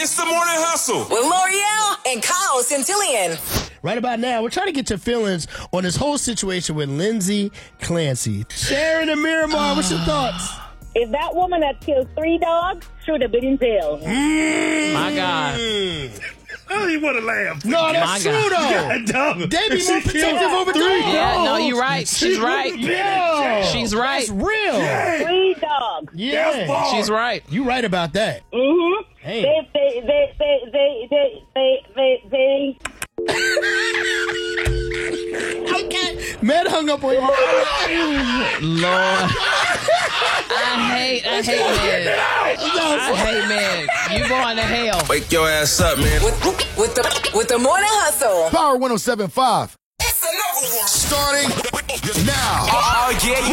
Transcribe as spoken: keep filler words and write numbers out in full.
It's the Morning Hustle with L'Oreal and Kyle Centillion. Right about now, we're trying to get your feelings on this whole situation with Lindsay Clancy. Sharon and Miramar, what's your thoughts? If that woman that killed three dogs should have been in jail. Mm. My God. I don't even want to laugh. No, that's true, though. God, they be more protective over three dogs. Yeah, no, you're right. She's right. Yeah. She's right. That's real. Yeah. Three dogs. Yeah. She's right. You right about that. Mm-hmm. Hey. They, they, they, they, they, they, they, they, they. Okay. Man hung up on you. Lord. I hate, I hate men. I hate men. You going to hell. Wake your ass up, man. With, with, the, with the Morning Hustle. Power one oh seven point five. It's another one. Starting now. Oh, yeah,